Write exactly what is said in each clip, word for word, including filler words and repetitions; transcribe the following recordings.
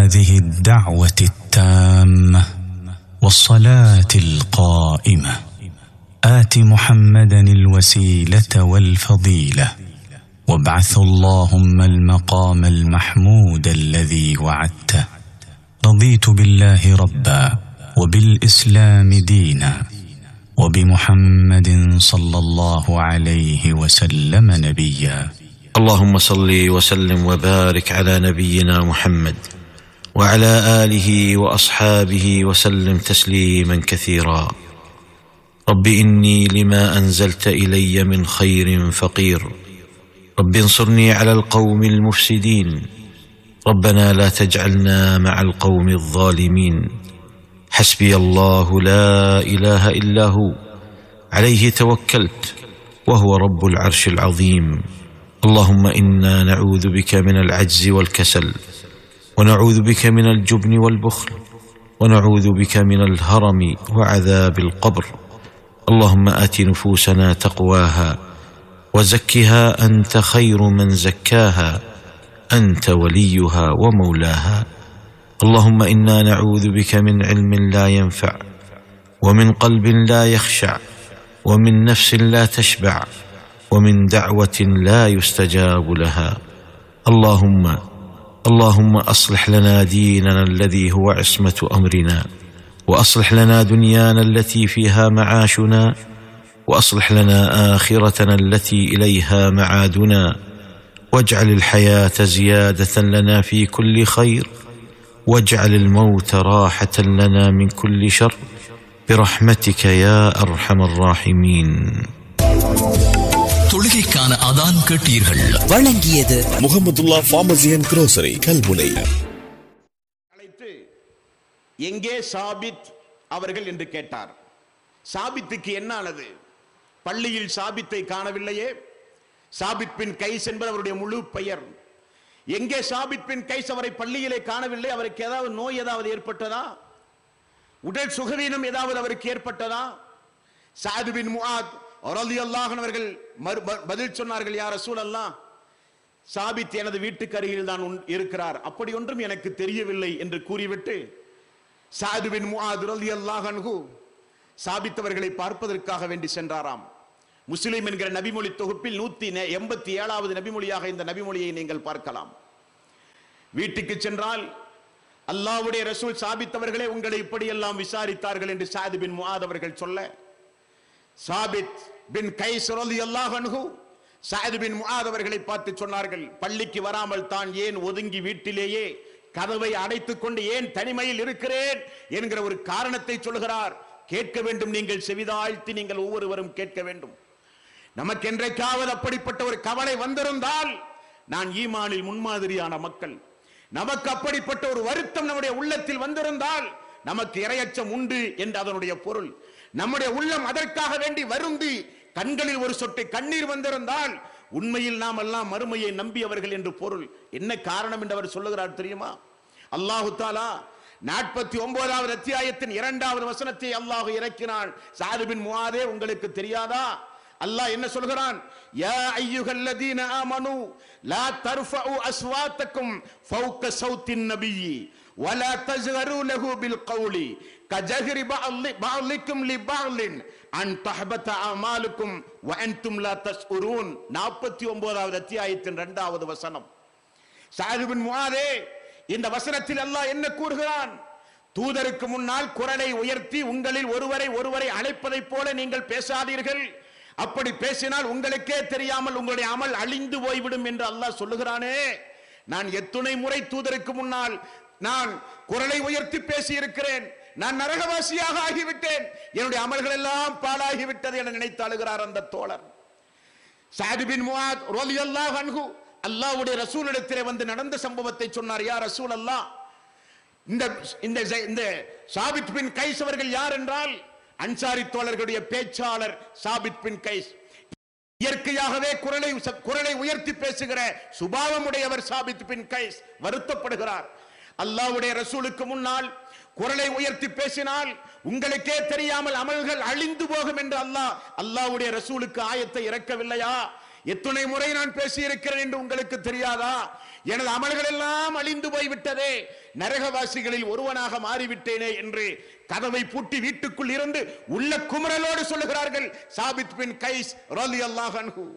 هذه الدعوة التامة والصلاة القائمة آت محمدا الوسيلة والفضيلة وابعث اللهم المقام المحمود الذي وعدته. رضيت بالله ربا وبالإسلام دينا وبمحمد صلى الله عليه وسلم نبيا. اللهم صل وسلم وبارك على نبينا محمد وعلى آله وأصحابه وسلم تسليما كثيرا. رب إني لما أنزلت إلي من خير فقير، رب انصرني على القوم المفسدين، ربنا لا تجعلنا مع القوم الظالمين. حسبي الله لا إله إلا هو، عليه توكلت وهو رب العرش العظيم. اللهم إنا نعوذ بك من العجز والكسل، ونعوذ بك من الجبن والبخل، ونعوذ بك من الهرم وعذاب القبر. اللهم آت نفوسنا تقواها وزكها أنت خير من زكاها، أنت وليها ومولاها. اللهم إنا نعوذ بك من علم لا ينفع، ومن قلب لا يخشع، ومن نفس لا تشبع، ومن دعوة لا يستجاب لها. اللهم اللهم أصلح لنا ديننا الذي هو عصمة أمرنا، وأصلح لنا دنيانا التي فيها معاشنا، وأصلح لنا آخرتنا التي إليها معادنا، واجعل الحياة زيادة لنا في كل خير، واجعل الموت راحة لنا من كل شر، برحمتك يا أرحم الراحمين. தொழுகைக்கான அதான் கேட்டீர்கள். வழங்கியது Mahmudullah pharmacy and grocery Kalmunai. அழைத்து எங்கே சாபித் அவர்கள் என்று கேட்டார். சாபித்துக்கு என்ன ஆனது? பள்ளியில் சாபித்தை காணவில்லையே. சாபித் பின் கைஸ் என்பது அவருடைய முழு பெயர். எங்கே சாபித் பின் கைஸ்? அவரை பள்ளியிலே காணவில்லை. அவருக்கு ஏதாவது நோய் ஏதாவது ஏற்பட்டதா? உடல் சுகவீனம் ஏதாவது அவருக்கு ஏற்பட்டதா? சாது பின் முஆத் ரலியல்லாஹு அன்ஹு அவர்கள் பதில் சொன்னார்கள், யா ரசூலல்லாஹ், சாபித் எனது வீட்டுக்கு அருகில் தான் இருக்கிறார், அப்படி ஒன்றும் எனக்கு தெரியவில்லை என்று கூறிவிட்டு சாது பின் முஆத் ரலியல்லாஹு அன்ஹு சாபித் அவர்களை பார்ப்பதற்காக வேண்டி சென்றாராம். முஸ்லிம் என்கிற நபிமொழி தொகுப்பில் நூத்தி எண்பத்தி ஏழாவது நபிமொழியாக இந்த நபிமொழியை நீங்கள் பார்க்கலாம். வீட்டுக்கு சென்றால் அல்லாஹ்வுடைய ரசூல் சாபித் அவர்களே உங்களை இப்படியெல்லாம் விசாரித்தார்கள் என்று சாது பின் முஆத் அவர்கள் சொல்ல, சாபித் பின் கைஸ் ரலியல்லாஹு அன்ஹு சாது பின் முஆத் அவர்களை பார்த்து சொன்னார்கள், பள்ளிக்கு வராமல் தான் ஏன் ஒதுங்கி வீட்டிலேயே கதவை அடைத்துக் கொண்டு ஏன் தனிமையில் இருக்கிறேன் என்கிற ஒரு காரணத்தை சொல்கிறார். கேட்க வேண்டும், நீங்கள் செவிதாழ்த்தி நீங்கள் ஒவ்வொருவரும் கேட்க வேண்டும். நமக்கு என்றைக்காவது அப்படிப்பட்ட ஒரு கவலை வந்திருந்தால், நான் ஈமானில் முன்மாதிரியான மக்கள், நமக்கு அப்படிப்பட்ட ஒரு வருத்தம் நம்முடைய உள்ளத்தில் வந்திருந்தால் நமக்கு இரையச்சம் உண்டு என்று அதனுடைய பொருள். நம்முடைய உள்ளம் அதற்காக வேண்டி வருந்தி கண்களில் ஒரு சொட்டு கண்ணீர் வந்திருந்தால் உண்மையில் நாம் எல்லாம் மறுமையை நம்பியவர்கள் என்று பொருள். என்ன காரணம் என்று அவர் சொல்லுகிறார் தெரியுமா? அல்லாஹு தஆலா நாற்பத்தி ஒன்பதாவது அத்தியாயத்தின் இரண்டாவது வசனத்தை அல்லாஹ் இறக்கினான். சாது பின் முஆதே, உங்களுக்கு தெரியாதா? அல்லாஹ் என்ன சொல்கிறான்? யா அய்யுஹல்லதீன ஆமனூ லா தர்ஃபஉ அஸ்வாத்தக்கும் ஃபௌக ஸௌத்தின் நபிய்யி வலா தஜ்ஹரு லஹு பில் கௌலி கஜஹரி பஅலிக்கும் லிபஅலின் அன் தஹபத அமாலுக்கும் வ அன்தும் லா தஷ்உரூன். நாற்பத்தி ஒன்பதாவது அத்தியாயத்தின் இரண்டாவது வசனம். சாது பின் முஆதே, இந்த வசனத்தில் அல்லாஹ் என்ன கூறுகிறான்? தூதருக்கு முன்னால் குரலை உயர்த்தி உங்களில் ஒருவரை ஒருவரை அழைப்பதை போல நீங்கள் பேசாதீர்கள். அப்படி பேசினால் உங்களுக்கே தெரியாமல் உங்களுடைய அமல் அழிந்து போய்விடும் என்று அல்லாஹ் சொல்லுகிறானே. நான் எத்துணை முறை தூதருக்கு முன்னால் நான் குரலை உயர்த்தி பேசி இருக்கிறேன், நான் நரகவாசியாக ஆகிவிட்டேன், என்னுடைய அமல்கள் எல்லாம் பாழாகிவிட்டது என நினைத்து அழுகிறார் அந்த தோழர். சாது பின் முஆத் ரலியல்லாஹு அன்ஹு அல்லாஹ்வுடைய ரசூலிடத்திலே வந்து நடந்த சம்பவத்தை சொன்னார். யா ரசூல் அல்லாஹ், இந்த இந்த சாபித் பின் கைஸ் அவர்கள் யார் என்றால் அன்சாரி தோழர்களுடைய பேச்சாளர் சாபித் பின் கைஸ். இயற்கையாகவே குரலை குரலை உயர்த்தி பேசுகிற சுபாவமுடையவர் சாபித் பின் கைஸ். வருத்தப்படுகிறார். அல்லாஹ்வுடைய ரசூலுக்கு முன்னால் குரலை உயர்த்தி பேசினால் உங்களுக்கே தெரியாமல் அமல்கள் அழிந்து போகும் என்று அல்லாஹ் அல்லாஹ்வுடைய ரசூலுக்கு ஆயத்தை இறக்கவில்லையா எத்தனை முறை நான் பேசியிருக்கிறேன் என்று உங்களுக்கு தெரியாதா? எனது அமல்கள் எல்லாம் அழிந்து போய்விட்டதே, நரகவாசிகளில் ஒருவனாக மாறிவிட்டேனே என்று கதவை பூட்டி வீட்டுக்குள் இருந்து உள்ள குமரலோடு சொல்லுகிறார்கள் சாபித் பின் கைஸ் ரலியல்லாஹு அன்ஹு.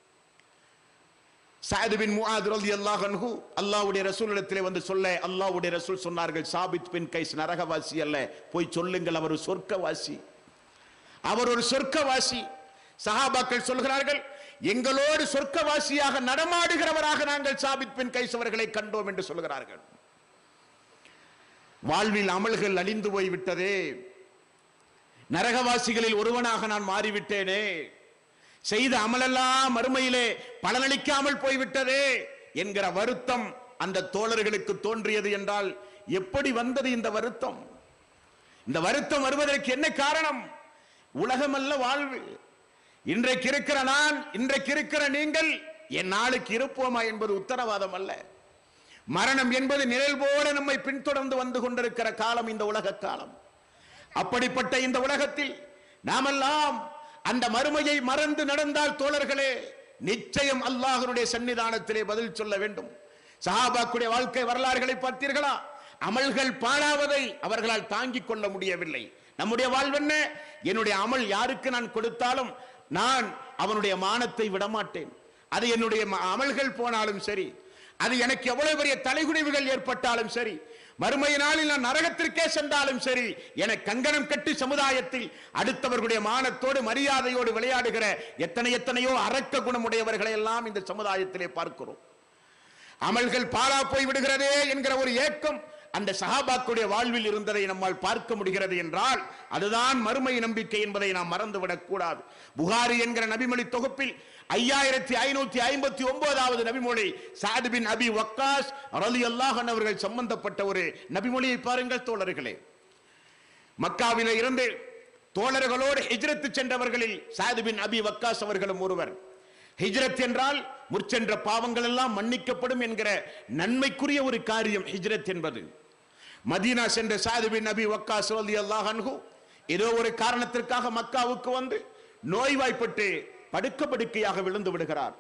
சஅத் பின் முஆத் ரலியல்லாஹு அன்ஹு அல்லாஹ்வுடைய ரசூலிடத்திலே வந்து சொல்ல, அல்லாஹ்வுடைய ரசூல் சொன்னார்கள், சாபித் பின் கைஸ் நரகவாசி அல்ல, போய் சொல்லுங்கள் அவர் ஒரு சொர்க்கவாசி, அவர் ஒரு சொர்க்கவாசி. சஹாபாக்கள் சொல்கிறார்கள், எங்களோடு சொர்க்கவாசியாக நடமாடுகிறவராக நாங்கள் சாபித் பின் கைஸ் அவர்களை கண்டோம் என்று சொல்கிறார்கள். வாழ்வில் அமல்கள் அழிந்து போய்விட்டதே, நரகவாசிகளில் ஒருவனாக நான் மாறிவிட்டேனே, செய்த அமலெல்லாம் மறுமையிலே பலனளிக்காமல் போய்விட்டதே என்கிற வருத்தம் அந்த தோழர்களுக்கு தோன்றியது என்றால் எப்படி வந்தது இந்த வருத்தம்? இந்த வருத்தம் வருவதற்கு என்ன காரணம்? உலகமல்ல வாழ்வு. இன்றைக்கு இருக்கிற நான், இன்றைக்கு இருக்கிற நீங்கள் என் நாளுக்கு இருப்போமா என்பது உத்தரவாதம் அல்ல. மரணம் என்பது நிழல் போல நம்மை பின்தொடர்ந்து வந்து கொண்டிருக்கிற காலம் இந்த உலக காலம். அப்படிப்பட்ட இந்த உலகத்தில் நாமெல்லாம் அந்த மறுமையை மறந்து நடந்தால் தோழர்களே, நிச்சயம் அல்லாஹ்வுடைய சன்னிதானத்திலே பதில் சொல்ல வேண்டும். சஹாபாக்குடைய வாழ்க்கை வரலாறுகளை பார்த்தீர்களா? அமல்கள் பாழாவதை அவர்களால் தாங்கிக் கொள்ள முடியவில்லை. நம்முடைய வாழ்வென்ன? என்னுடைய அமல் யாருக்கு நான் கொடுத்தாலும் நான் அவனுடைய மானத்தை விடமாட்டேன். அது என்னுடைய அமல்கள் போனாலும் சரி, அது எனக்கு எவ்வளவு பெரிய தலைகுனிவுகள் ஏற்பட்டாலும் சரி, மறுமை நாளில் நான் நரகத்திற்கே சென்றாலும் சரி, என கங்கணம் கட்டி சமுதாயத்தில் அடுத்தவர்களுடைய மானத்தோடு மரியாதையோடு விளையாடுகிற எத்தனை எத்தனையோ அரக்க குணமுடையவர்களை எல்லாம் இந்த சமுதாயத்திலே பார்க்கிறோம். அமல்கள் பாழா போய் விடுகிறதே என்கிற ஒரு ஏக்கம் அந்த சஹாபாக்குடைய வாழ்வில் இருந்ததை நம்மால் பார்க்க முடிகிறது என்றால் அதுதான் மறுமை நம்பிக்கை என்பதை நாம் மறந்துவிடக் கூடாது. புகாரி என்கிற நபிமொழி தொகுப்பில் ஐயாயிரத்தி ஐநூத்தி ஐம்பத்தி ஒன்பதாவது நபிமொழி சஅத் பின் அபி வக்காஸ் ரலியல்லாஹு அன்ஹு அவர்கள் சம்பந்தப்பட்ட ஒரு நபிமொழியை பாருங்கள் தோழர்களே. மக்காவிலே இருந்து தோழர்களோடு ஹிஜ்ரத் சென்றவர்களில் சஅத் பின் அபி வக்காஸ் அவர்களும் ஒருவர். ஹிஜ்ரத் என்றால் முற்சென்ற பாவங்கள் எல்லாம் மன்னிக்கப்படும் என்கிற நன்மைக்குரிய ஒரு காரியம் ஹிஜ்ரத் என்பது. மதீனா சென்ற சஅத் பின் அபி வக்காஸ் ரலியல்லாஹு அன்ஹு ஏதோ ஒரு காரணத்திற்காக மக்காவுக்கு வந்து நோய்வாய்ப்பட்டு படுக்க படுக்கையாக விழுந்து விடுகிறார்.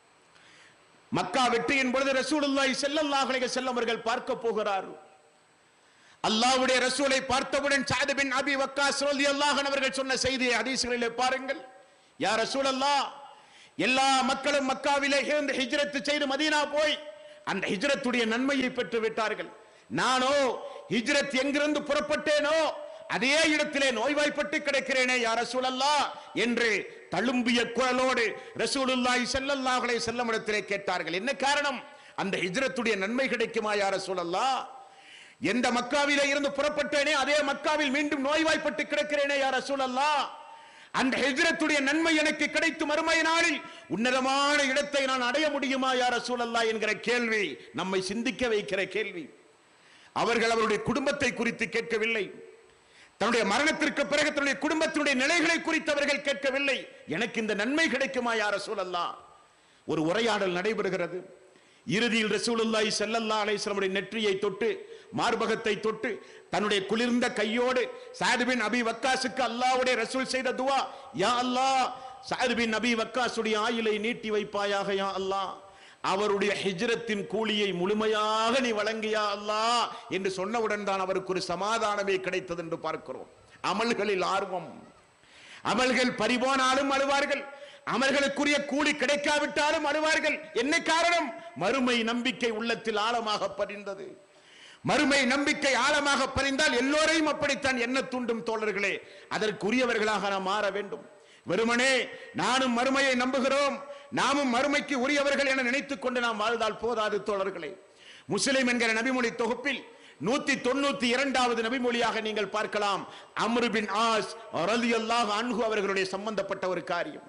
மக்கா வெற்றியின் பொழுது ரசூலுல்லாஹி ஸல்லல்லாஹு அலைஹி வஸல்லம் அவர்கள் பார்க்க போகிறார். அல்லாஹ்வுடைய ரசூலை பார்த்தவுடன் சஅத் பின் அபி வக்காஸ் ரலியல்லாஹு அன்ஹு அவர்கள் சொன்ன செய்தியை ஹதீஸ்களிலே பாருங்கள். யா ரசூலல்லாஹ், எல்லா மக்களும் மக்காவிலே இருந்து ஹிஜ்ரத் செய்து மதீனா போய் அந்த ஹிஜ்ரத்துடைய நன்மையை பெற்று விட்டார்கள். நானோ ஹிஜ்ரத் எங்கிருந்து புறப்பட்டேனோ அதே இடத்திலே நோய்வாய்ப்பட்டு கிடக்கிறேனே யா ரசூலல்லாஹ் என்று தழும்பிய குரலோடு ரசூலுல்லாஹி ஸல்லல்லாஹு அலைஹி வஸல்லம் இடத்திலே கேட்டார்கள். என்ன காரணம்? அந்த ஹிஜ்ரத்துடைய நன்மை கிடைக்குமா யா ரசூலல்லாஹ்? எந்த மக்காவிலே இருந்து புறப்பட்டேனே அதே மக்காவில் மீண்டும் நோய்வாய்ப்பட்டு கிடக்கிறேனே யா ரசூலல்லாஹ், அந்த ஹிஜ்ரத்துடைய நன்மை எனக்கு கிடைத்து மறுமை நாளில் உன்னதமான இடத்தை நான் அடைய முடியுமா யா ரசூலல்லாஹ் என்கிற கேள்வி நம்மை சிந்திக்க வைக்கிற கேள்வி. அவர்கள் அவருடைய குடும்பத்தை குறித்து கேட்கவில்லை, தன்னுடைய மரணத்திற்கு பிறகு தன்னுடைய குடும்பத்தினுடைய நிலைகளை குறித்து அவர்கள் கேட்கவில்லை. எனக்கு இந்த நன்மை கிடைக்குமா யா ரசூலல்லாஹ்? ஒரு உரையாடல் நடைபெறுகிறது. இறுதியில் ரசூலுல்லாஹி ஸல்லல்லாஹு அலைஹி வஸல்லம் நெற்றியை தொட்டு மார்பகத்தை தொட்டு தன்னுடைய குளிர்ந்த கையோடு சஅத் பின் அபி வக்காஸுக்கு அல்லாஹ்வுடைய ரசூல் செய்த துஆ, யா அல்லாஹ், சஅத் பின் அபி வக்காஸுடைய ஆயுளை நீட்டி வைப்பாயாக யா அல்லாஹ், அவருடைய ஹிஜ்ரத்தின் கூலியை முழுமையாக நீ வழங்கியா அல்லாஹ் என்று சொன்னவுடன் தான் அவருக்கு ஒரு சமாதானமே கிடைத்தது என்று பார்க்கிறோம். அமல்களில் ஆர்வம், அமல்கள் பறிபோனாலும் அழுவார்கள், அமல்களுக்குரிய கூலி கிடைக்காவிட்டாலும் அழுவார்கள். என்ன காரணம்? மறுமை நம்பிக்கை உள்ளத்தில் ஆழமாக பதிந்தது. மறுமை நம்பிக்கை ஆழமாக பதிந்தால் எல்லோரையும் அப்படித்தான் எண்ண தூண்டும் தோழர்களே. அதற்குரியவர்களாக நாம் மாற வேண்டும். வெறுமனே நானும் மறுமையை நம்புகிறோம், நாமும் மறுமைக்கு உரியவர்கள் என நினைத்துக் கொண்டு நாம் வாழ்ந்தால் போதாது தோழர்களே. முஸ்லிம் என்கிற நபிமொழி தொகுப்பில் நூத்தி தொண்ணூத்தி இரண்டாவது நபிமொழியாக நீங்கள் பார்க்கலாம் அம்ர் பின் ஆஸ் ரலியல்லாஹு அன்ஹு அவர்களுடைய சம்பந்தப்பட்ட ஒரு காரியம்.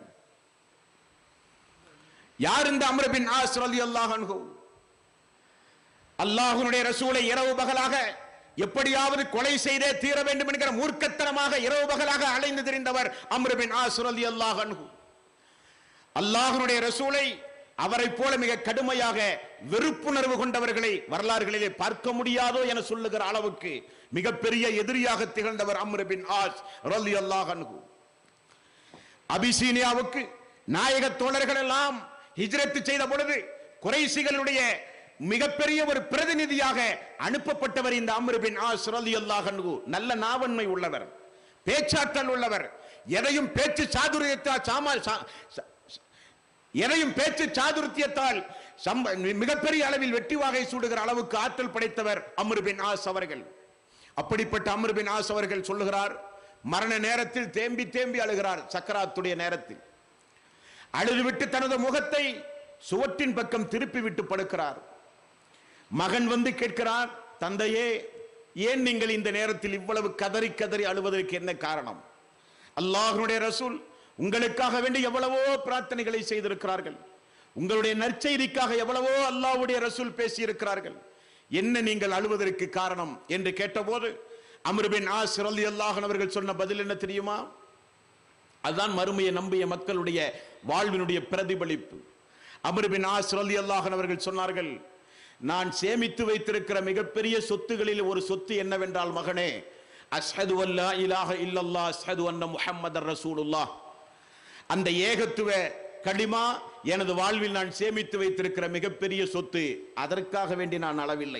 யார் இந்த அம்ர் பின் ஆஸ் ரலியல்லாஹு அன்ஹு? அல்லாஹ்வுடைய ரசூலை இரவு பகலாக எப்படியாவது கொலை செய்தே தீர வேண்டும் என்கிற மூர்க்கத்தனமாக இரவு பகலாக அலைந்து திரிந்தவர் அம்ர் பின் ஆஸ் ரலியல்லாஹு அன்ஹு. அல்லாஹ்வுடைய ரசூலை அவரை போல மிக கடுமையாக வெறுப்புணர்வு கொண்டவர்களை வரலாறுகளிலே பார்க்க முடியாதோ என சொல்லுகிற அளவுக்கு மிகப்பெரிய எதிரியாக திகழ்ந்தவர் அம்ர் பின் ஆஸ் ரலியல்லாஹு அன்ஹு. அபிசீனியாவுக்கு நாயக தோழர்கள் எல்லாம் ஹிஜ்ரத் செய்த பொழுது குறைஷிகளுடைய மிகப்பெரிய ஒரு பிரதிநிதியாக அனுப்பப்பட்டவர் இந்த அம்ர் பின் ஆஸ் ரலியல்லாஹு அன்ஹு. நல்ல நாவன்மை உள்ளவர், பேச்சாற்றல் உள்ளவர், எதையும் பேச்சு சாதுரியத்தால் சாமா எதையும் பேச்சு சாதுரியத்தால் மிகப்பெரிய அளவில் வெற்றி வாகை சூடுகிற அளவுக்கு ஆற்றல் படைத்தவர் அம்ர் பின் ஆஸ் அவர்கள். அப்படிப்பட்ட அம்ர் பின் ஆஸ் அவர்கள் சொல்லுகிறார், மரண நேரத்தில் தேம்பி தேம்பி அழுகிறார். சக்கராத்துடைய நேரத்தில் அழுதுவிட்டு தனது முகத்தை சுவற்றின் பக்கம் திருப்பி விட்டு படுக்கிறார். மகன் வந்து கேட்கிறார், தந்தையே, ஏன் நீங்கள் இந்த நேரத்தில் இவ்வளவு கதறி கதறி அழுவதற்கு என்ன காரணம்? அல்லாஹ்வுடைய ரசூல் உங்களுக்காக வேண்டி எவ்வளவோ பிரார்த்தனைகளை செய்திருக்கிறார்கள், உங்களுடைய நற்செய்திக்காக எவ்வளவோ அல்லாஹ்வுடைய ரசூல் பேசி இருக்கிறார்கள், என்ன நீங்கள் அழுவதற்கு காரணம் என்று கேட்டபோது அம்ர் பின் ஆஸ் ரலியல்லாஹு அன்ஹு அவர்கள் சொன்ன பதில் என்ன தெரியுமா? அதுதான் மறுமையை நம்பிய மக்களுடைய வாழ்வினுடைய பிரதிபலிப்பு. அம்ர் பின் ஆஸ் ரலியல்லாஹு அன்ஹு அவர்கள் சொன்னார்கள், நான் சேமித்து வைத்திருக்கிற மிகப்பெரிய சொத்துகளில் ஒரு சொத்து என்னவென்றால், மகனே, அஷ்ஹது அல்லா இலாஹ இல்லல்லாஹ் அஷ்ஹது அன்ன முஹம்மதர் ரசூலுல்லாஹ், அந்த ஏகத்துவ கலிமா எனது வாழ்வில் நான் சேமித்து வைத்திருக்கிற மிகப்பெரிய சொத்து. அதற்காக வேண்டி நான் அழவில்லை.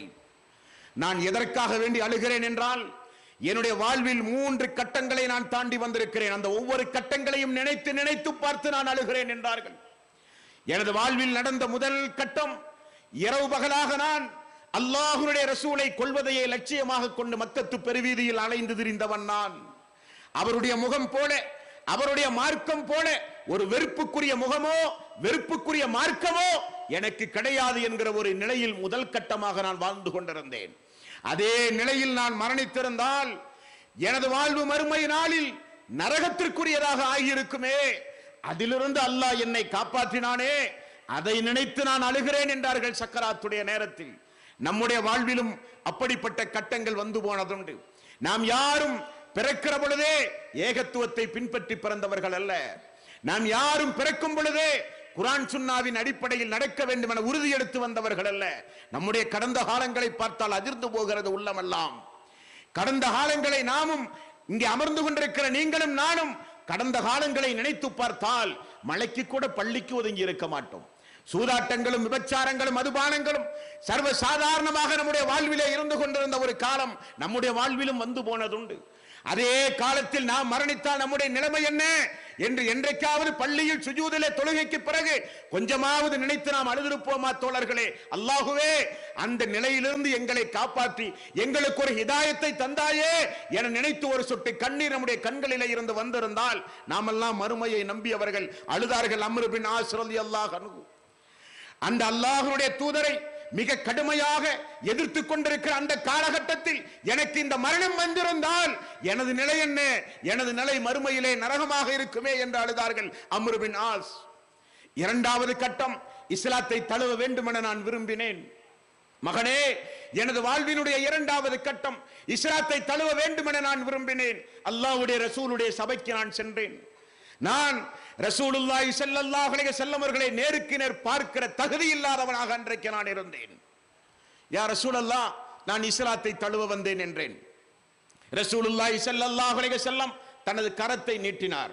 நான் எதற்காக வேண்டி அழுகிறேன் என்றால், என்னுடைய வாழ்வில் மூன்று கட்டங்களை நான் தாண்டி வந்திருக்கிறேன், அந்த ஒவ்வொரு கட்டங்களையும் நினைத்து நினைத்து பார்த்து நான் அழுகிறேன் என்றார்கள். எனது வாழ்வில் நடந்த முதல் கட்டம், இரவு பகலாக நான் அல்லாஹ்வுடைய ரசூலை கொள்வதையே லட்சியமாக கொண்டு மக்கத்து பெருவீதியில் அலைந்து திரிந்தவன் நான். அவருடைய முகம் போல, அவருடைய மார்க்கம் போல ஒரு வெறுப்புக்குரிய முகமோ வெறுப்புக்குரிய மார்க்கமோ எனக்கு கிடையாது என்கிற ஒரு நிலையில் முதல் கட்டமாக நான் வாழ்ந்து கொண்டிருந்தேன். அதே நிலையில் நான் மரணித்திருந்தால் எனது வாழ்வு மறுமை நாளில் நரகத்திற்குரியதாக ஆகியிருக்குமே, அதிலிருந்து அல்லாஹ் என்னை காப்பாற்றினானே, அதை நினைத்து நான் அழுகிறேன் என்றார்கள் சக்கராத்துடைய நேரத்தில். நம்முடைய வாழ்விலும் அப்படிப்பட்ட கட்டங்கள் வந்து போனதுண்டு. நாம் யாரும் பிறக்கிற பொழுதே ஏகத்துவத்தை பின்பற்றி பிறந்தவர்கள் அல்ல. நாம் யாரும் பிறக்கும் பொழுதே குர்ஆன் சுன்னாவின் அடிப்படையில் நடக்க வேண்டும் என உறுதி எடுத்து வந்தவர்கள் அல்ல. நம்முடைய கடந்த காலங்களை பார்த்தால் அதிர்ந்து போகிறது உள்ளமெல்லாம். கடந்த காலங்களை நாமும் இங்கே அமர்ந்து கொண்டிருக்கிற நீங்களும் நானும் கடந்த காலங்களை நினைத்து பார்த்தால் மலைக்கு கூட பள்ளிக்கு ஒதுங்கி இருக்க மாட்டோம். சூதாட்டங்களும் விபச்சாரங்களும் மதுபானங்களும் சர்வ சாதாரணமாக நம்முடைய வாழ்விலே இருந்து கொண்டிருந்த ஒரு காலம் நம்முடைய வாழ்விலும் வந்து போனதுண்டு. அதே காலத்தில் நாம் மரணித்தால் நம்முடைய நிலைமை என்ன என்று என்றைக்காவது பள்ளியில் சுஜூதிலே தொழுகைக்கு பிறகு கொஞ்சமாவது நினைத்து நாம் அழுதிருப்போமா தோழர்களே? அல்லாஹுவே, அந்த நிலையிலிருந்து எங்களை காப்பாற்றி எங்களுக்கு ஒரு ஹிதாயத்தை தந்தாயே என நினைத்து ஒரு சொட்டு கண்ணீர் நம்முடைய கண்களிலே இருந்து வந்திருந்தால் நாமெல்லாம் மறுமையை நம்பியவர்கள். அழுதார்கள் அம்ர் பின் ஆஸ் ரலியல்லாஹு அன்ஹு. அந்த அல்லாஹ்வுடைய தூதரை மிக கடுமையாக எதிர்த்து கொண்டிருக்கிற அந்த காலகட்டத்தில் எனக்கு இந்த மரணம் வந்திருந்தால் எனது நிலை என்ன? எனது நிலை மறுமையிலே நரகமாக இருக்குமே என்று அழுதார்கள் அம்ர் பின் ஆஸ். இரண்டாவது கட்டம், இஸ்லாத்தை தழுவ வேண்டும் என நான் விரும்பினேன். மகனே, எனது வாழ்வினுடைய இரண்டாவது கட்டம், இஸ்லாத்தை தழுவ வேண்டும் என நான் விரும்பினேன். அல்லாஹ்வுடைய ரசூலுடைய சபைக்கு நான் சென்றேன். நான் ரசூலுல்லாஹி ஸல்லல்லாஹு அலைஹி வஸல்லம் அவர்களை நேருக்கு நேர் பார்க்கிற தகுதி இல்லாதவனாக அன்றைக்கு நான் இருந்தேன். யா ரசூலல்லாஹ், நான் இஸ்லாத்தை தழுவ வந்தேன் என்றேன். ரசூலுல்லாஹி ஸல்லல்லாஹு அலைஹி வஸல்லம் தனது கரத்தை நீட்டினார்.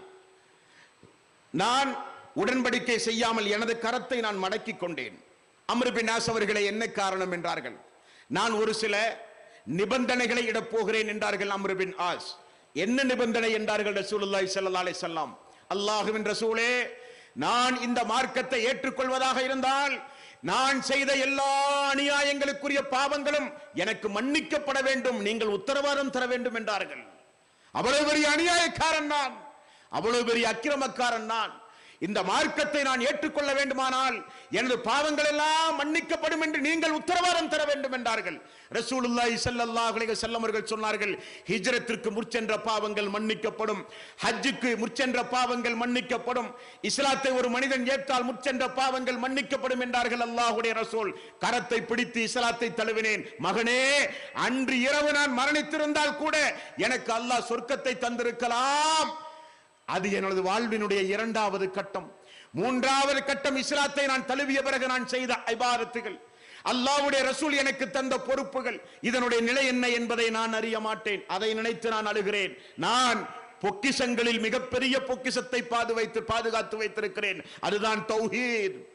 நான் உடன்படிக்கை செய்யாமல் எனது கரத்தை நான் மடக்கிக் கொண்டேன். அம்ர் பின் ஆஸ் அவர்களை என்ன காரணம் என்றார்கள். நான் ஒரு சில நிபந்தனைகளை இடப் போகிறேன் என்றார்கள் அம்ர் பின் ஆஸ். என்ன நிபந்தனை என்றார்கள் ரசூலுல்லாஹி ஸல்லல்லாஹு அலைஹி வஸல்லம். அல்லாஹ்வின் ரசூலே, நான் இந்த மார்க்கத்தை ஏற்றுக்கொள்வதாக இருந்தால் நான் செய்த எல்லா அநியாயங்களுக்குரிய பாவங்களும் எனக்கு மன்னிக்கப்பட வேண்டும், நீங்கள் உத்தரவாதம் தர வேண்டும் என்றார்கள். அவ்வளவு பெரிய அநியாயக்காரன் நான், அவ்வளவு பெரிய அக்கிரமக்காரன் நான். இந்த மார்க்கத்தை நான் ஏற்றுக்கொள்ள வேண்டுமானால் எனது பாவங்கள் எல்லாம் மன்னிக்கப்படும் என்று நீங்கள் உத்தரவாதம் தர வேண்டும் என்றார்கள். ரசூலுல்லாஹி ஸல்லல்லாஹு அலைஹி வஸல்லம் அவர்கள் சொன்னார்கள், ஹிஜ்ரத்திற்கு முற்சென்ற பாவங்கள் மன்னிக்கப்படும், ஹஜ்ஜுக்கு முற்சென்ற பாவங்கள் மன்னிக்கப்படும், இஸ்லாத்தை ஒரு மனிதன் ஏற்றால் முற்சென்ற பாவங்கள் மன்னிக்கப்படும் என்றார்கள் அல்லாஹ்வுடைய ரசூல். கரத்தை பிடித்து இஸ்லாத்தை தழுவினேன். மகனே, அன்று இரவு நான் மரணித்திருந்தால் கூட எனக்கு அல்லாஹ் சொர்க்கத்தை தந்திருக்கலாம். அது எனது வாழ்வினுடைய இரண்டாவது கட்டம். மூன்றாவது கட்டம், இஸ்லாத்தை நான் தழுவிய பிறகு நான் செய்த இபாதத்துகள், அல்லாஹ்வுடைய ரசூல் எனக்கு தந்த பொறுப்புகள், இதனுடைய நிலை என்ன என்பதை நான் அறிய மாட்டேன். அதை நினைத்து நான் அழுகிறேன். நான் பொக்கிஷங்களில் மிகப்பெரிய பொக்கிஷத்தை பாது வைத்து பாதுகாத்து வைத்திருக்கிறேன். அதுதான் தௌஹீத்.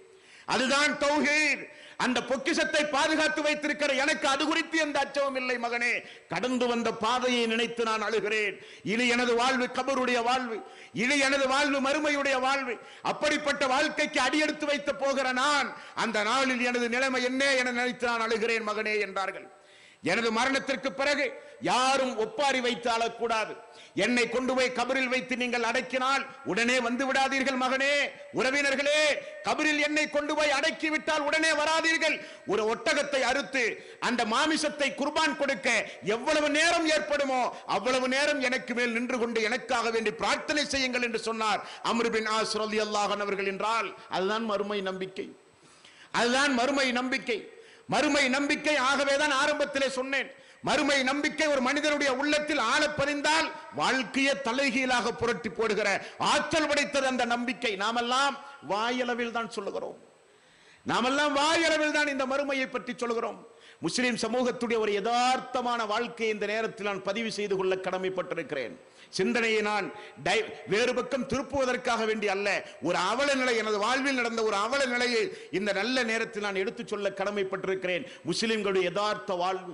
அதுதான் தௌஹீத். அந்த பொக்கிஷத்தை பாதுகாத்து வைத்திருக்கிற எனக்கு அது குறித்து எந்த அச்சமும் இல்லை மகனே. கடந்து வந்த பாதையை நினைத்து நான் அழுகிறேன். இது எனது வாழ்வு கபருடைய வாழ்வு, இது எனது வாழ்வு மறுமையுடைய வாழ்வு. அப்படிப்பட்ட வாழ்க்கைக்கு அடியெடுத்து வைத்து போகிற நான் அந்த நாளில் எனது நிலைமை என்ன என நினைத்து நான் அழுகிறேன் மகனே என்றார்கள். எனது மரணத்திற்கு பிறகு யாரும் ஒப்பாரி வைத்து அழக்கூடாது. என்னை கொண்டு போய் கபரில் வைத்து நீங்கள் அடக்கினால் உடனே வந்து விடாதீர்கள் மகனே. உறவினர்களே, கபரில் என்னை கொண்டு போய் அடக்கி விட்டால் உடனே வராதீர்கள். ஒரு ஒட்டகத்தை அறுத்து அந்த மாமிசத்தை குர்பான் கொடுக்க எவ்வளவு நேரம் ஏற்படுமோ அவ்வளவு நேரம் எனக்கு மேல் நின்று கொண்டு எனக்காக வேண்டி பிரார்த்தனை செய்யுங்கள் என்று சொன்னார் அம்ர் பின் ஆஸ் ரலியல்லாஹு அன்ஹு அவர்கள். என்றால் அதுதான் மறுமை நம்பிக்கை, அதுதான் மறுமை நம்பிக்கை. மறுமை நம்பிக்கை ஆகவேதான் ஆரம்பத்திலே சொன்னேன், மறுமை நம்பிக்கை ஒரு மனிதனுடைய உள்ளத்தில் ஆழ பதிந்தால் வாழ்க்கையை தலைகீழாக புரட்டி போடுகிற ஆற்றல் படைத்தது அந்த நம்பிக்கை. நாமெல்லாம் வாயளவில் தான் சொல்லுகிறோம், நாமெல்லாம் வாயளவில் தான் இந்த மறுமையை பற்றி சொல்கிறோம். முஸ்லிம் சமூகத்துடைய ஒரு யதார்த்தமான வாழ்க்கையை இந்த நேரத்தில் நான் பதிவு செய்து கொள்ள கடமைப்பட்டிருக்கிறேன். சிந்தனையை நான் வேறு பக்கம் திருப்புவதற்காக வேண்டி அல்ல, ஒரு அவல நிலை, எனது வாழ்வில் நடந்த ஒரு அவல நிலையை இந்த நல்ல நேரத்தில் நான் எடுத்துச் சொல்ல கடமைப்பட்டிருக்கிறேன். முஸ்லிம்களுடைய யதார்த்த வாழ்வு.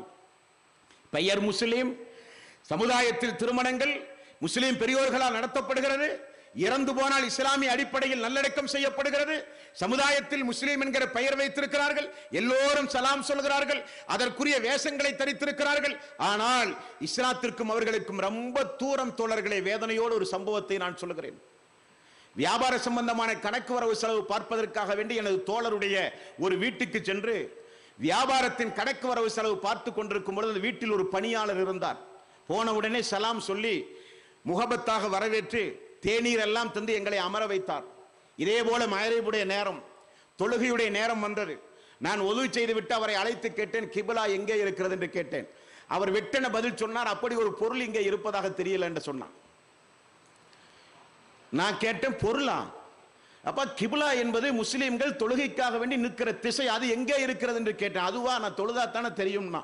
பெயர் முஸ்லிம், சமுதாயத்தில் திருமணங்கள் முஸ்லிம் பெரியோர்களால் நடத்தப்படுகிறது. இறந்து போனால் இஸ்லாமிய அடிப்படையில் நல்லடக்கம் செய்யப்படுகிறது. சமுதாயத்தில் முஸ்லிம் என்கிற பெயர் வைத்திருக்கிறார்கள், எல்லோரும் சலாம் சொல்கிறார்கள், அதற்குரிய வேஷங்களை தரித்திருக்கிறார்கள். ஆனால் இஸ்லாத்திற்கும் அவர்களுக்கும் ரொம்ப தூரம் தோழர்களே. வேதனையோடு ஒரு சம்பவத்தை நான் சொல்கிறேன். வியாபார சம்பந்தமான கணக்கு வரவு செலவு பார்ப்பதற்காக வேண்டி எனது தோழருடைய ஒரு வீட்டுக்கு சென்று வியாபாரத்தின் கணக்கு வரவு செலவு பார்த்து கொண்டிருக்கும் பொழுது வீட்டில் ஒரு பணியாளர் இருந்தார். போன உடனே சலாம் சொல்லி முகபத்தாக வரவேற்று தேநீர் எல்லாம் தந்து எங்களை அமர வைத்தார். இதே போல மகரிபுடைய நேரம், தொழுகையுடைய நேரம் வந்தது. நான் ஒது செய்து விட்டு அவரை அழைத்து கேட்டேன், கிபிலா எங்கே இருக்கிறது என்று கேட்டேன். அவர் வெட்டென பதில் சொன்னார், அப்படி ஒரு பொருள் இங்கே இருப்பதாக தெரியல என்று சொன்னார். நான் கேட்டேன், பொருளா? அப்ப கிபிலா என்பது முஸ்லிம்கள் தொழுகைக்காக வேண்டி நிற்கிற திசை, அது எங்கே இருக்கிறது என்று கேட்டேன். அதுவா? நான் தொழுதா தானே தெரியும்னா.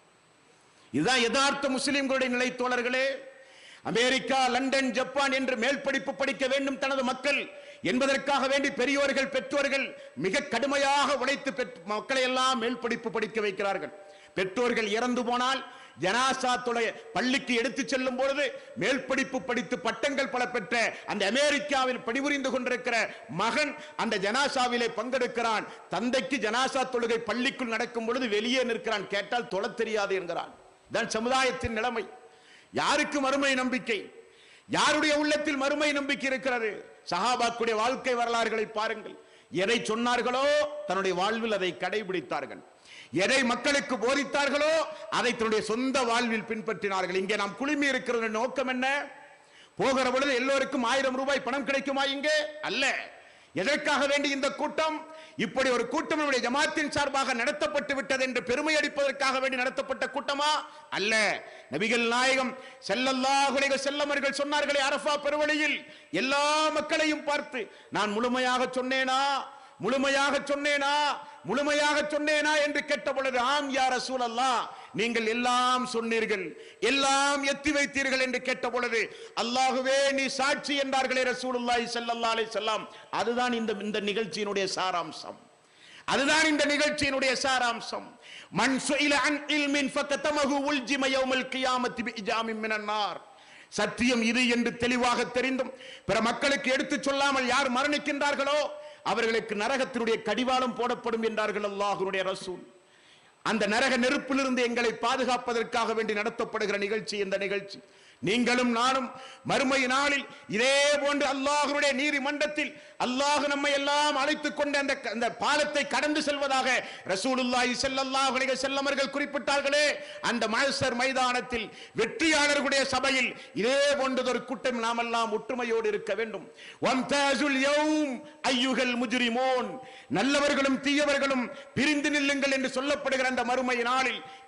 இதுதான் யதார்த்த முஸ்லிம்களுடைய நிலை தோழர்களே. அமெரிக்கா, லண்டன், ஜப்பான் என்று மேல் படிப்பு படிக்க வேண்டும் தனது மக்கள் என்பதற்காக வேண்டி பெரியோர்கள் பெற்றோர்கள் மிக கடுமையாக உழைத்து மக்களை எல்லாம் மேல் படிப்பு படிக்க வைக்கிறார்கள். பெற்றோர்கள் இறந்து போனால் ஜனாசா தொலை பள்ளிக்கு எடுத்து செல்லும் பொழுது மேல் படிப்பு படித்து பட்டங்கள் பல பெற்ற அந்த அமெரிக்காவில் பணிபுரிந்து கொண்டிருக்கிற மகன் அந்த ஜனாசாவிலே பங்கெடுக்கிறான். தந்தைக்கு ஜனாசா தொழுகை பள்ளிக்குள் நடக்கும் பொழுது வெளியே நிற்கிறான். கேட்டால் தொழ தெரியாது என்கிறான். தான் சமுதாயத்தின் நிலைமை. யாருக்கு மறுமை நம்பிக்கை? யாருடைய உள்ளத்தில் மறுமை நம்பிக்கை இருக்கிறது? சஹாபாக்குடைய வாழ்க்கை வரலாறுகளை பாருங்கள். எதை சொன்னார்களோ தன்னுடைய வாழ்வில் அதை கடைபிடித்தார்கள். எதை மக்களுக்கு போதித்தார்களோ அதை தன்னுடைய சொந்த வாழ்வில் பின்பற்றினார்கள். இங்கே நாம் குழுமி இருக்கிற நோக்கம் என்ன? போகிற பொழுது எல்லோருக்கும் ஆயிரம் ரூபாய் பணம் கிடைக்குமா? இங்கே அல்ல. எதற்காக வேண்டி இந்த கூட்டம்? இப்படி ஒரு கூட்டம் நம்முடைய ஜமாத்தின் சார்பாக நடத்தப்பட்டு விட்டது என்று பெருமை அடிப்பதற்காக வேண்டி நடத்தப்பட்ட கூட்டமா? அல்ல. நபிகள் நாயகம் ஸல்லல்லாஹு அலைஹி வஸல்லம் அவர்கள் சொன்னார்களே அரஃபா பெருவழியில் எல்லா மக்களையும் பார்த்து, நான் முழுமையாக சொன்னேனா முழுமையாக சொன்னேனா முழுமையாக சொன்னேனா என்று கேட்ட பொழுது, ஆம் யா ரசூலல்லாஹ், நீங்கள் எல்லாம் சொன்னீர்கள், எல்லாம் எத்தி வைத்தீர்கள் என்று கேட்ட பொழுது, அல்லாஹ்வே நீ சாட்சி என்றார்களே ரசூலுல்லாஹி ஸல்லல்லாஹு அலைஹி வஸல்லம். அதுதான் இந்த இந்த நிகழ்ச்சியினுடைய சாராம்சம். அதுதான் இந்த நிகழ்ச்சியினுடைய சாராம்சம். மன் சுஇல அன் இல்மின் ஃபகதமஹு உல்ஜிம யௌமல் கியாமத்தி பிஇஜாமின் மினன் நார். சத்தியம் இது என்று தெளிவாக தெரிந்தும் பிற மக்களுக்கு எடுத்துச் சொல்லாமல் யார் மரணிக்கின்றார்களோ அவர்களுக்கு நரகத்தினுடைய கடிவாளம் போடப்படும் என்றார்கள் அல்லாஹ்வுடைய ரசூல். அந்த நரக நெருப்பிலிருந்து எங்களை பாதுகாப்பதற்காக வேண்டி நடத்தப்படுகிற நிகழ்ச்சி இந்த நிகழ்ச்சி. நீங்களும் நானும் மறுமை நாளில் இதே போன்று அல்லாஹ்வுடைய நீதிமன்றத்தில் அல்லாஹ் நம்மை எல்லாம் அழைத்துக் கொண்டு அந்த அந்த பாலத்தை கடந்து செல்வதாக ரசூலுல்லாஹி ஸல்லல்லாஹு அலைஹி வஸல்லம் அவர்கள் குறிப்பிட்டார்களே, அந்த மஹ்ஷர் மைதானத்தில் வெற்றியாளர்களுடைய சபையில் இதே போன்றதொரு கூட்டம் நாமெல்லாம் ஒற்றுமையோடு இருக்க வேண்டும். வம்தாஸுல் யௌம் அய்யுஹல் முஜ்ரிமூன். நல்லவர்களும் தீயவர்களும் பிரிந்து நில்லுங்கள் என்று சொல்லப்படுகிற அந்த மறுமை நாளில்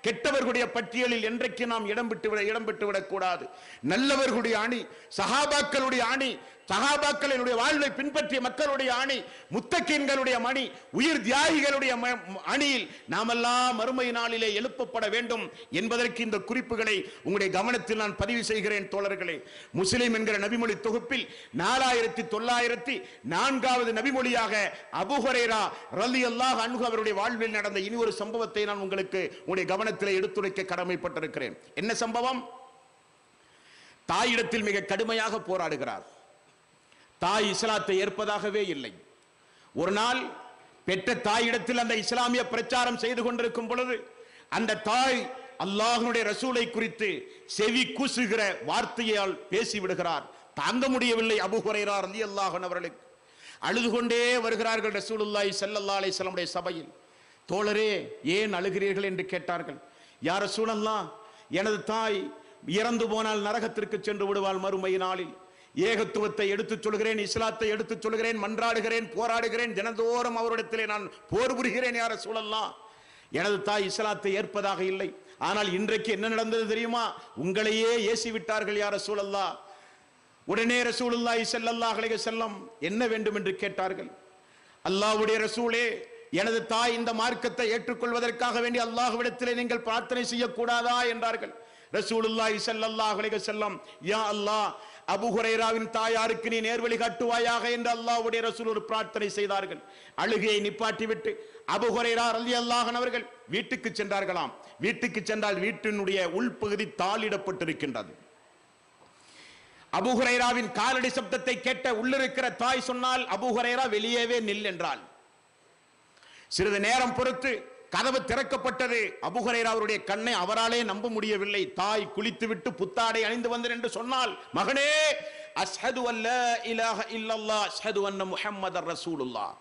கெட்டவர்களுடைய பட்டியலில் என்றைக்கு நாம் இடம் விட்டு விட இடம் பெற்று விடக்கூடாது. நல்லவர்களுடைய அணி, சஹாபாக்களுடைய அணி, சஹாபாக்களுடைய வாழ்வை பின்பற்றிய மக்களுடைய அணி, முத்தகீன்களுடைய மணி, உயிர் தியாகிகளுடைய அணியில் நாமெல்லாம் மறுமை நாளிலே எழுப்பப்பட வேண்டும் என்பதற்கு இந்த குறிப்புகளை உங்களுடைய கவனத்தில் நான் பதிவு செய்கிறேன் தோழர்களே. முஸ்லிம் என்கிற நபிமொழி தொகுப்பில் நாலாயிரத்தி தொள்ளாயிரத்தி நான்காவது நபிமொழியாக அபூ ஹுரைரா ரலியல்லாஹு அன்ஹு அவருடைய வாழ்வில் நடந்த இனி ஒரு சம்பவத்தை நான் உங்களுக்கு உங்களுடைய கவனத்தில் எடுத்துரைக்க கடமைப்பட்டிருக்கிறேன். என்ன சம்பவம்? தாயிடத்தில் மிக கடுமையாக போராடுகிறார். தாய் இஸ்லாத்தை ஏற்பதாகவே இல்லை. ஒரு நாள் பெற்ற தாயிடத்தில் அந்த இஸ்லாமிய பிரச்சாரம் செய்து கொண்டிருக்கும் பொழுது அந்த தாய் அல்லாஹ்வுடைய ரசூலை குறித்து செவி கூசுகிற வார்த்தையால் பேசிவிடுகிறார். தாங்க முடியவில்லை அபூ ஹுரைரா ரலியல்லாஹு அன்ஹு அவர்களுக்கு. அழுது கொண்டே வருகிறார்கள் ரசூலுல்லாஹி ஸல்லல்லாஹு அலைஹி வஸல்லம் சபையில். தோழரே, ஏன் அழுகிறீர்கள் என்று கேட்டார்கள். யா ரசூலல்லாஹ், எனது தாய் இறந்து போனால் நரகத்திற்கு சென்று விடுவாள் மறுமை நாளில். ஏகத்துவத்தை எடுத்துச் சொல்கிறேன், இஸ்லாத்தை எடுத்துச் சொல்கிறேன், மன்றாடுகிறேன், போராடுகிறேன், தினந்தோறும் அவரிடத்திலே நான் போர் புரிகிறேன். யா ரசூலல்லாஹ், எனது தாய் இஸ்லாத்தை ஏற்பதாக இல்லை. ஆனால் இன்றைக்கு என்ன நடந்தது தெரியுமா? உங்களையே ஏசி விட்டார்கள் யா ரசூலல்லாஹ். உடனே ரசூலுல்லாஹி ஸல்லல்லாஹு அலைஹி வஸல்லம் என்ன வேண்டும் என்று கேட்டார்கள். அல்லாஹ்வுடைய ரசூலே, எனது தாய் இந்த மார்க்கத்தை ஏற்றுக்கொள்வதற்காக வேண்டி அல்லாஹ்விடத்திலே நீங்கள் பிரார்த்தனை செய்யக்கூடாதா என்றார்கள். ரசூலுல்லாஹி ஸல்லல்லாஹு அலைஹி வஸல்லம், யா அல்லாஹ், அபூ ஹுரைராவின் தாயாருக்கு நீ நேர்வழி காட்டுவாயாக என்று அல்லாஹ்வுடைய ரசூல் ஒரு பிரார்த்தனை செய்தார்கள். அழுகையை நிப்பாட்டிவிட்டு அபூ ஹுரைரா ரலியல்லாஹு அன்ஹு அவர்கள் வீட்டுக்கு சென்றார்களாம். வீட்டுக்கு சென்றால் வீட்டினுடைய உள்பகுதி தாளிடப்பட்டிருக்கின்றது. அபூ ஹுரைராவின் காலடி சப்தத்தை கேட்ட உள்ளிருக்கிற தாய் சொன்னால், அபூ ஹுரைரா வெளியேவே நில் என்றால். சிறிது நேரம் பொறுத்து கதவு திறக்கப்பட்டது. அபூ ஹுரைரா அவருடைய கண்ணை அவராலே நம்ப முடியவில்லை. தாய் குளித்துவிட்டு புத்தாடை அணிந்து வந்தேன் என்று சொன்னால், மகனே, அஷ்ஹது அல்லா இலாஹ இல்லல்லாஹ் அஷ்ஹது அன்ன முஹம்மதர் ரசூலுல்லாஹ்.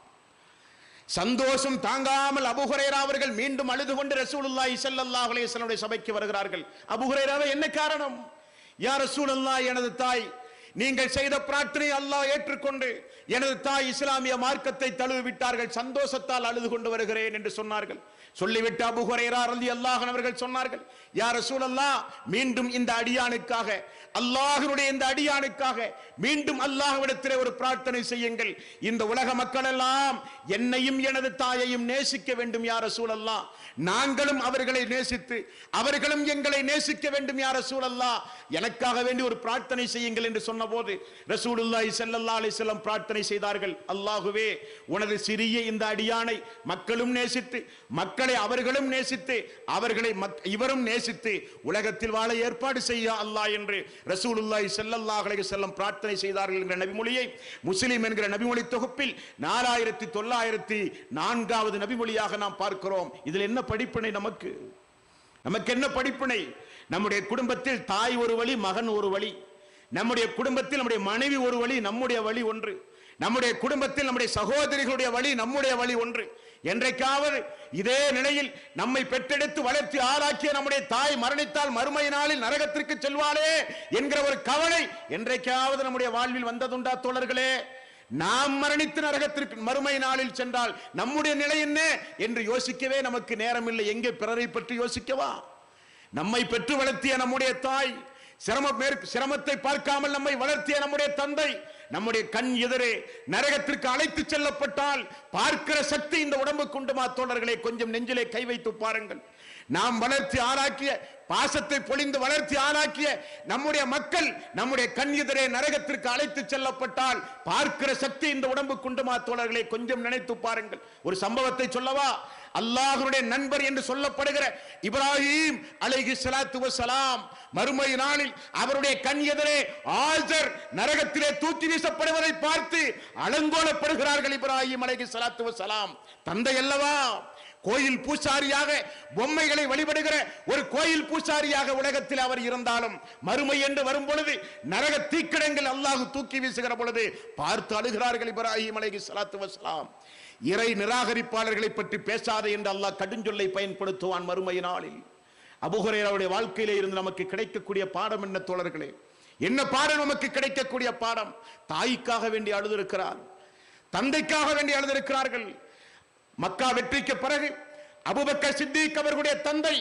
சந்தோஷம் தாங்காமல் அபூ ஹுரைரா அவர்கள் மீண்டும் அழுது கொண்டு ரசூலுல்லாஹி ஸல்லல்லாஹு அலைஹி வஸல்லம் சபைக்கு வருகிறார்கள். அபூ ஹுரைராவே, என்ன காரணம்? யா ரசூலல்லாஹ், எனது தாய் நீங்கள் செய்த பிரார்த்தனை அல்லாஹ் ஏற்றுக்கொண்டு எனது தாய் இஸ்லாமிய மார்க்கத்தை தழுவி விட்டார்கள், சந்தோஷத்தால் அழுது கொண்டு வருகிறேன் என்று சொன்னார்கள். சொல்லிவிட்டு அபூ ஹுரைரா ரலியல்லாஹு அன்ஹு அவர்கள் சொன்னார்கள், யா ரசூலல்லாஹ், மீண்டும் இந்த அடியானுக்காக, அல்லாஹ்வுடைய இந்த அடியானுக்காக மீண்டும் அல்லாஹ்விடத்திலே ஒரு பிரார்த்தனை செய்யுங்கள். இந்த உலக மக்கள் எல்லாம் என்னையும் எனது தாயையும் நேசிக்க வேண்டும் யா ரசூலல்லாஹ். நாங்களும் அவர்களை நேசித்து அவர்களும் எங்களை நேசிக்க வேண்டும் யா ரசூலல்லாஹ். எனக்காக வேண்டி ஒரு பிரார்த்தனை செய்யுங்கள் என்று சொன்னபோது ரசூலுல்லாஹி ஸல்லல்லாஹு அலைஹி வஸல்லம் பிரார்த்தனை செய்தார்கள். அல்லாஹ்வே, உனது சிறிய இந்த அடியானை மக்களும் நேசித்து மக்களை அவர்களும் நேசித்து அவர்களை இவரும் நேசித்து உலகத்தில் வாழ ஏற்பாடு செய்ய அல்லாஹ் என்று ரசூலுல்லாஹி ஸல்லல்லாஹு அலைஹி வஸல்லம் பிரார்த்தனை செய்தார்கள் என்ற நபிமொழியை முஸ்லிம் என்கிற நபிமொழி தொகுப்பில் நாலாயிரத்தி தொள்ளாயிரத்தி நான்காவது நபிமொழியாக நாம் பார்க்கிறோம். இதில் என்ன படிப்பினை நமக்கு? நமக்கு என்ன படிப்பினை? நம்முடைய குடும்பத்தில் தாய் ஒரு வழி, மகன் ஒரு வழி. நம்முடைய குடும்பத்தில் நம்முடைய மனைவி ஒரு வழி, நம்முடைய வழி ஒன்று. நம்முடைய குடும்பத்தில் நம்முடைய சகோதரிகளுடைய வழி, நம்முடைய வழி ஒன்று. என்றைக்காவது இதே நிலையில் நம்மை பெற்றெடுத்து வளர்த்தி ஆளாக்கிய நம்முடைய தாய் மரணித்தால் மறுமை நாளில் நரகத்திற்கு செல்வாளே என்கிற ஒரு கவலை என்றைக்காவது நம்முடைய வாழ்வில் வந்ததுண்டா தோழர்களே? நாம் மரணித்து நரகத்திற்கு மறுமை நாளில் சென்றால் நம்முடைய நிலை என்ன என்று யோசிக்கவே நமக்கு நேரம் இல்லை. எங்கே பிறரை பற்றி யோசிக்கவா? நம்மை பெற்று வளர்த்திய நம்முடைய தாய், சிரம சிரமத்தை பார்க்காமல் நம்மை வளர்த்திய நம்முடைய தந்தை நம்முடைய கண் எதிரே நரகத்திற்கு அழைத்து செல்லப்பட்டால் பார்க்கிற சக்தி இந்த உடம்புக்கு உண்டுமா தோழர்களே? கொஞ்சம் நெஞ்சிலே கை வைத்து பாருங்கள். நாம் வளர்த்தி ஆளாக்கிய, பாசத்தை பொழிந்து வளர்த்தி ஆளாக்கிய நம்முடைய மக்கள் நம்முடைய கண் எதிரே நரகத்திற்கு அழைத்து செல்லப்பட்டால் பார்க்கிற சக்தி இந்த உடம்புக்கு உண்டுமா தோழர்களே? கொஞ்சம் நினைத்து பாருங்கள். ஒரு சம்பவத்தை சொல்லவா? அல்லாஹ்வுடைய நண்பர் என்று சொல்லப்படுகிற இப்ராஹிம் அலைஹி ஸலாத்து வஸலாம் மறுமை நாளில் அவருடைய கண் எதிரே ஆஜர் நரகத்திலே தூக்கி வீசப்படுவதை பார்த்து அலங்கோலப்படுகிறார்கள். இப்ராஹிம் அலைஹி ஸலாத்து வஸலாம் தந்தை அல்லவா? கோயில் பூசாரியாக பொம்மைகளை வழிபடுகிற ஒரு கோயில் பூசாரியாக உலகத்தில் அவர் இருந்தாலும் மறுமை என்று வரும் பொழுது நரக தீக்கிடங்கள் அல்லாஹ் தூக்கி வீசுகிற பொழுது பார்த்து அழுகிறார்கள் இப்ராஹிம் அலைஹி ஸலாத்து வஸலாம். இறை நிராகரிப்பாளர்களை பற்றி பேசாதே என்று அல்லாஹ் கடுஞ்சொல்லை பயன்படுத்துவான் மறுமை நாளில். அபூ ஹுரைராவுடைய வாழ்க்கையிலே இருந்து நமக்கு கிடைக்கக்கூடிய பாடம் என்ன தோழர்களே? என்ன பாடம் நமக்கு கிடைக்கக்கூடிய பாடம்? தாய்க்காக வேண்டி அழுதிருக்கிறார், தந்தைக்காக வேண்டி அழுதிருக்கிறார்கள். மக்கா வெற்றிக்கு பிறகு அபூபக்கர் சித்திக் அவர்களுடைய தந்தை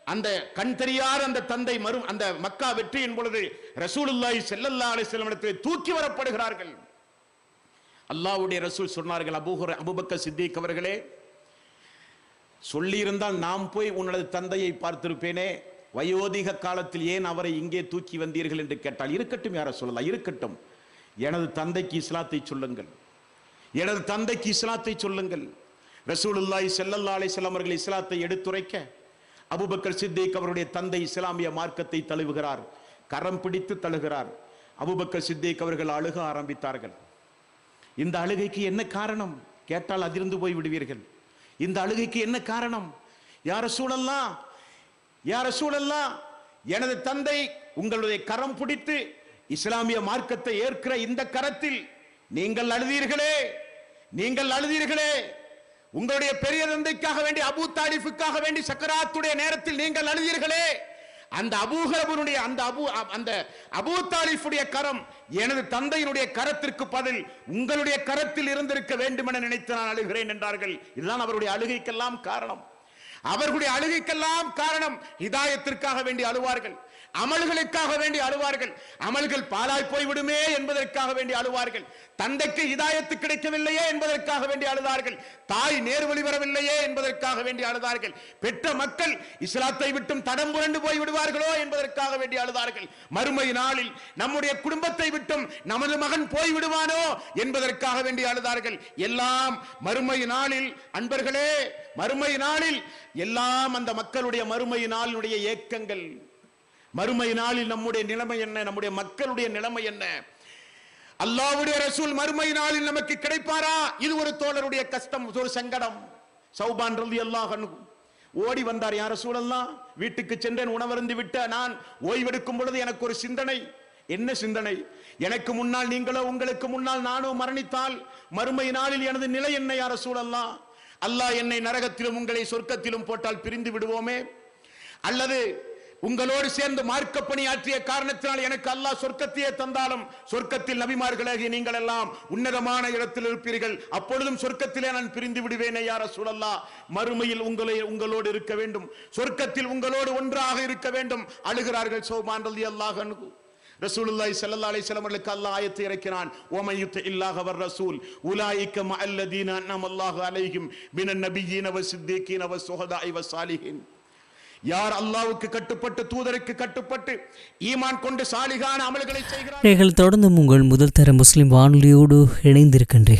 அந்த கண் தெரியாத அந்த தந்தை மறு அந்த மக்கா வெற்றியின் பொழுது ரசூலுல்லாஹி ஸல்லல்லாஹு அலைஹி வஸல்லம் இடத்திலே தூக்கி வரப்படுகிறார்கள். அல்லாஹ்வுடைய ரசூல் சொன்னார்கள், அபூஹுரை அபூபக்கர் சித்திக் அவர்களே, சொல்லி இருந்தால் நாம் போய் உனது தந்தையை பார்த்திருப்பேனே, வயோதிக காலத்தில் ஏன் அவரை இங்கே தூக்கி வந்தீர்கள் என்று கேட்டால், இருக்கட்டும் யார சொல்லலாம், இருக்கட்டும், எனது தந்தைக்கு இஸ்லாத்தை சொல்லுங்கள், எனது தந்தைக்கு இஸ்லாத்தை சொல்லுங்கள். ரசூலுல்லாஹி ஸல்லல்லாஹு அலைஹி வஸல்லம் அவர்கள் இஸ்லாத்தை எடுத்துரைக்க அபூபக்கர் சித்திக் அவருடைய தந்தை இஸ்லாமிய மார்க்கத்தை தழுவுகிறார், கரம் பிடித்து தழுகிறார். அபூபக்கர் சித்திக் அவர்கள் அழுக ஆரம்பித்தார்கள். இந்த அழுகைக்கு என்ன காரணம் கேட்டால் அதிர்ந்து போய் விடுவீர்கள். இந்த அழுகைக்கு என்ன காரணம்? யா ரசூலல்லாஹ், யா ரசூலல்லாஹ், எனது தந்தை உங்களுடைய கரம் பிடித்து இஸ்லாமிய மார்க்கத்தை ஏற்கிற இந்த கரத்தில் நீங்கள் அழுதீர்களே, நீங்கள் அழுதீர்களே, உங்களுடைய பெரிய தந்தைக்காக வேண்டி அபூ தாலிஃபுக்காக வேண்டி சக்கராத்துடைய நேரத்தில் நீங்கள் அழுதீர்களே, அந்த அபூஹலபுடைய அந்த அபூ அந்த அபூ தாலிஃபுடைய கரம் எனது தந்தையினுடைய கரத்திற்கு பதில் உங்களுடைய கரத்தில் இருந்திருக்க வேண்டும் என நினைத்து நான் அழுகிறேன் என்றார்கள். இதுதான் அவருடைய அழுகைக்கெல்லாம் காரணம். அவர்களுடைய அழுகைக்கெல்லாம் காரணம் ஹிதாயத்திற்காக வேண்டி அழுவார்கள், அமல்களுக்காக வேண்டி அழுவார்கள், அமல்கள் பாழாய் போய்விடுமே என்பதற்காக வேண்டி அழுவார்கள், தந்தைக்கு ஹிதாயத்து கிடைக்கவில்லையே என்பதற்காக வேண்டி அழுதார்கள், தாய் நேர்வழி வரவில்லையே என்பதற்காக வேண்டி அழுதார்கள், பெற்ற மக்கள் இஸ்லாத்தை விட்டும் தடம் புரண்டு போய் விடுவார்களோ என்பதற்காக வேண்டி அழுதார்கள், மறுமை நாளில் நம்முடைய குடும்பத்தை விட்டும் நமது மகன் போய் விடுவானோ என்பதற்காக வேண்டி அழுதார்கள். எல்லாம் மறுமை நாளில் அன்பர்களே, மறுமை நாளில் எல்லாம் அந்த மக்களுடைய மறுமை நாளினுடைய ஏக்கங்கள். மறுமை நாளில் நம்முடைய நிலைமை என்ன, நம்முடைய மக்களுடைய நிலைமை என்ன? அல்லாஹ்வுடைய ரசூல் மறுமை நாளில் நமக்கு கிடைப்பாரா? இது ஒரு தோழருடைய கஷ்டம், ஒரு சங்கடம். சௌபான் ரலியல்லாஹு அன்ஹு ஓடி வந்தார். யா ரசூலல்லாஹ், வீட்டுக்கு சென்றேன், உணவருந்து விட்ட நான் ஓய்வெடுக்கும் பொழுது எனக்கு ஒரு சிந்தனை. என்ன சிந்தனை? எனக்கு முன்னால் நீங்களோ உங்களுக்கு முன்னால் நானோ மரணித்தால் மறுமை நாளில் எனது நிலை என்ன? யா ரசூலல்லாஹ், அல்லாஹ் என்னை நரகத்திலும் உங்களை சொர்க்கத்திலும் போட்டால் பிரிந்து விடுவோமே, அல்லது உங்களோடு சேர்ந்து மார்க்க பணி ஆற்றிய காரணத்தினால் எனக்கு அல்லாஹ் சொர்க்கத்தையே தந்தாலும் சொர்க்கத்தில் நபிமார்களாகிய நீங்கள் எல்லாம் உன்னதமான இடத்தில் இருப்பீர்கள், அப்பொழுதும் சொர்க்கத்திலே நான் பிரிந்து விடுவேனே யா ரசூலல்லாஹ், மறுமையில் உங்களை உங்களோடு இருக்க வேண்டும், சொர்க்கத்தில் உங்களோடு ஒன்றாக இருக்க வேண்டும். அழுகிறார்கள் சௌபான் ரலியல்லாஹு அன்ஹு. ரசூலுல்லாஹி ஸல்லல்லாஹு அலைஹி வஸல்லம் அவர்களுக்கு அல்லாஹ் ஆயத்தை இறக்கினான், ஓமன் யுத்திஇல்லாஹ வர் ரசூல் உலாயிக மஅல்லதீன அன்அமல்லாஹு அலைஹிம் மினன் நபிய்யீன வஸ்ஸித்தீகீன வஸ்ஸுஹதாஇ வஸ்ஸாலிஹீன். யார் அல்லாஹ்வுக்கு கட்டுப்பட்டு தூதருக்கு கட்டுப்பட்டு ஈமான் கொண்டு சாலிகான அமல்களை செய்கிறார்கள். நீங்கள் தொடர்ந்து உங்கள் முதல் தர முஸ்லிம் வானொலியோடு இணைந்திருக்கின்றீர்கள்.